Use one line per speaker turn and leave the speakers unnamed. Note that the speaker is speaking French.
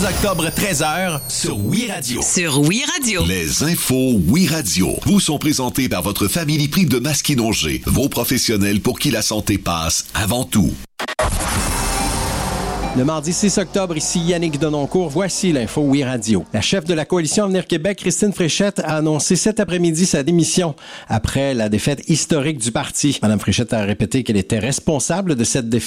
octobre, 13h, sur Oui Radio.
Sur Oui Radio.
Les infos Oui Radio vous sont présentées par votre Family Prix de Masquinongé, vos professionnels pour qui la santé passe avant tout.
Le mardi 6 octobre, ici Yannick Denoncourt, voici l'info Oui Radio. La chef de la coalition Avenir Québec, Christine Fréchette, a annoncé cet après-midi sa démission après la défaite historique du parti. Mme Fréchette a répété qu'elle était responsable de cette défaite